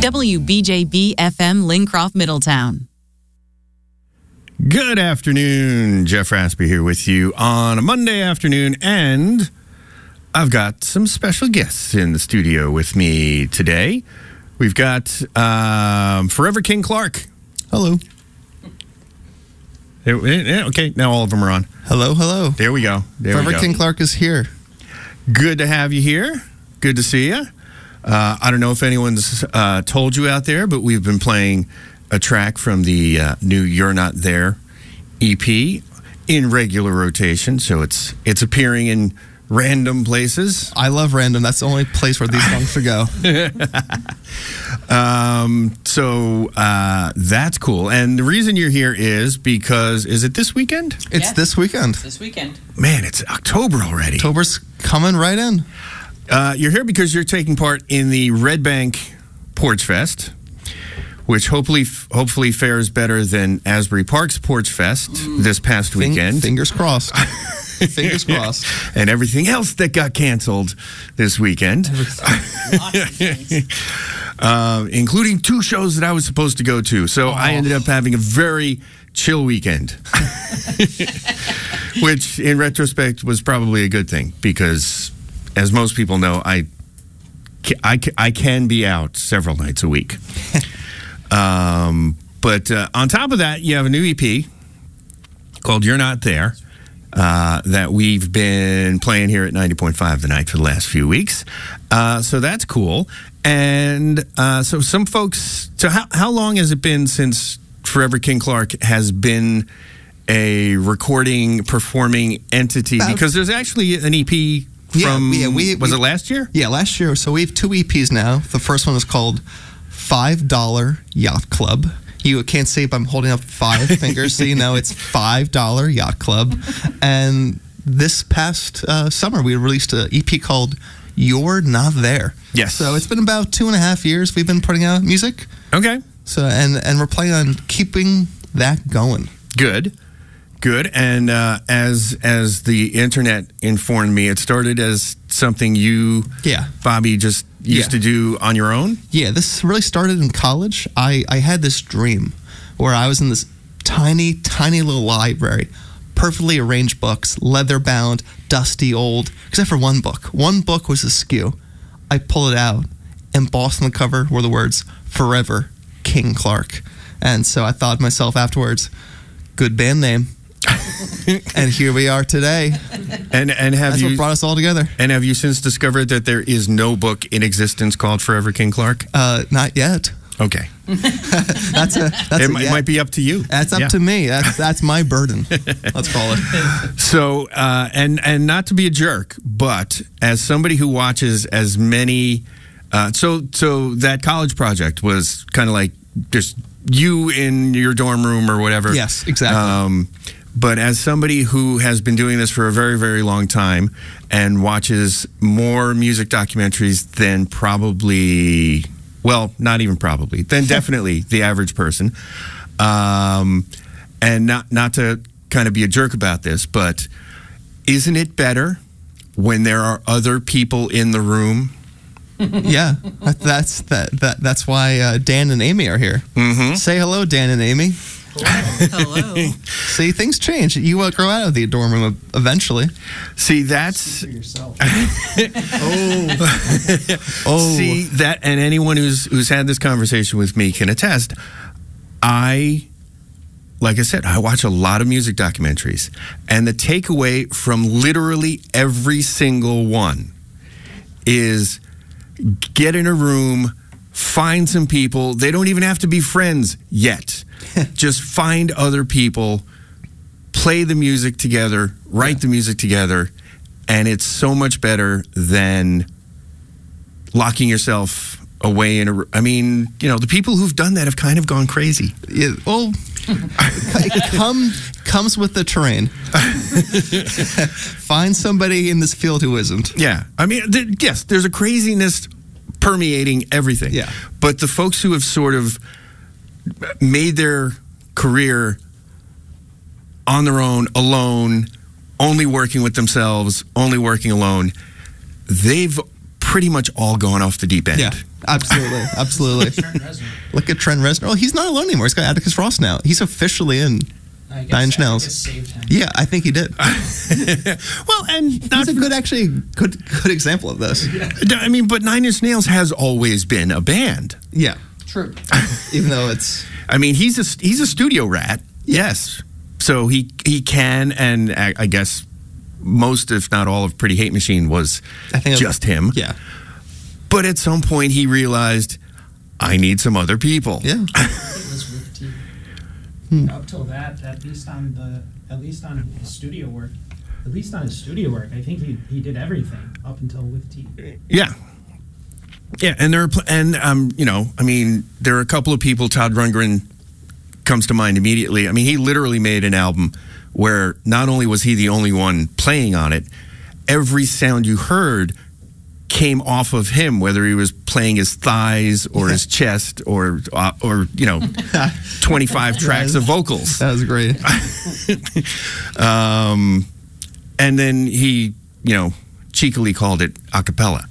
WBJB FM Lincroft, Middletown. Good afternoon. Jeff Raspy here with you on a Monday afternoon, and I've got some special guests in the studio with me today. We've got Forever King Clark. Hello. Okay, now all of them are on. Hello, hello. There we go. Forever King Clark is here. Good to have you here. Good to see you. I don't know if anyone's told you out there, but we've been playing a track from the new You're Not There EP in regular rotation, so it's appearing in random places. I love random. That's the only place where these songs should go. So that's cool. And the reason you're here is because, is it this weekend? It's this weekend. This weekend. Man, it's October already. October's coming right in. You're here because you're taking part in the Red Bank Porch Fest, which hopefully fares better than Asbury Park's Porch Fest this past weekend. Fingers crossed. Fingers crossed. And everything else that got canceled this weekend. Including 2 shows that I was supposed to go to. So I ended up having a very chill weekend. Which, in retrospect, was probably a good thing. Because, as most people know, I can be out several nights a week. But on top of that, you have a new EP called You're Not There that we've been playing here at 90.5 The Night for the last few weeks. So that's cool. And so some folks, so how long has it been since Forever King Clark has been a recording, performing entity? Because there's actually an EP from, was it last year? Yeah, last year. So we have 2 EPs now. The first one is called $5 Yacht Club. You can't see it, but I'm holding up 5 fingers, so you know it's $5 Yacht Club. And this past summer, we released an EP called You're Not There. Yes. So it's been about 2.5 years we've been putting out music. Okay. So and we're planning on keeping that going. Good. And as the internet informed me, it started as something you, Bobby, just used to do on your own? Yeah, this really started in college. I had this dream where I was in this tiny, tiny little library, perfectly arranged books, leather-bound, dusty, old, except for one book. One book was askew. I pull it out, embossed on the cover were the words, Forever King Clark. And so I thought to myself afterwards, good band name. And here we are today. And that's what brought us all together. And have you since discovered that there is no book in existence called Forever King Clark? Not yet. Okay. It might be up to you. That's up to me. That's my burden. Let's call it. So, and not to be a jerk, but as somebody who watches as many, so that college project was kind of like just you in your dorm room or whatever. Yes, exactly. But as somebody who has been doing this for a very, very long time and watches more music documentaries than probably, well, not even probably, than definitely the average person, and not to kind of be a jerk about this, but isn't it better when there are other people in the room? Yeah, that's why Dan and Amy are here. Mm-hmm. Say hello, Dan and Amy. Hello. See, things change. You will grow out of the dorm room eventually. See, that's for yourself. See that, and anyone who's had this conversation with me can attest. Like I said, I watch a lot of music documentaries, and the takeaway from literally every single one is get in a room, find some people. They don't even have to be friends yet. Just find other people, play the music together, write the music together, and it's so much better than locking yourself away in a... I mean, the people who've done that have kind of gone crazy. Yeah, well, it comes with the terrain. Find somebody in this field who isn't. Yeah. I mean, yes, there's a craziness permeating everything. Yeah. But the folks who have sort of made their career on their own, alone, only working with themselves, only working alone, they've pretty much all gone off the deep end. Yeah, absolutely, absolutely. Trent Reznor. Look at Trent Reznor. Oh, he's not alone anymore. He's got Atticus Ross now. He's officially in I guess Nine Inch Nails. Atticus saved him. Yeah, I think he did. Well, and not That's a good example of this. I mean, but Nine Inch Nails has always been a band. Yeah, True. even though it's I mean, he's a studio rat. Yes, so he can, and I guess most, if not all, of Pretty Hate Machine was I think just him. Yeah, But at some point, he realized I need some other people. yeah. It was with T. Up till that, at least on his studio work, I think he did everything up until with T. Yeah. Yeah, and there are a couple of people. Todd Rundgren comes to mind immediately. I mean, he literally made an album where not only was he the only one playing on it, every sound you heard came off of him, whether he was playing his thighs or his chest or 25 tracks of vocals. That was great. And then he, cheekily called it a cappella.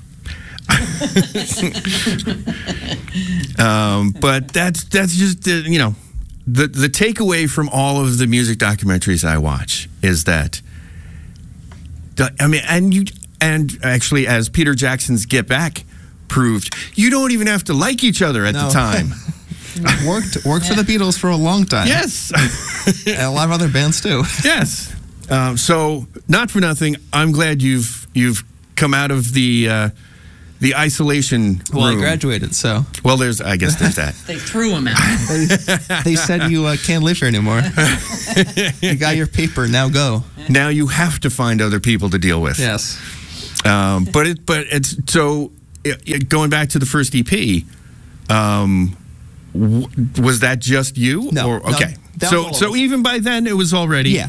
But that's just the takeaway from all of the music documentaries I watch is that and actually, as Peter Jackson's Get Back proved, you don't even have to like each other at the No. time. worked for the Beatles for a long time. Yes. And a lot of other bands too. Yes. So, not for nothing, I'm glad you've come out of the isolation Well, I room. graduated, so Well, I guess there's that. They threw him out. they said you can't live here anymore. You got your paper, now go. Now you have to find other people to deal with. Yes. But it's so going back to the first EP. Was that just you? No, Or, no, okay. that was all So of us. even by then it was already. Yeah,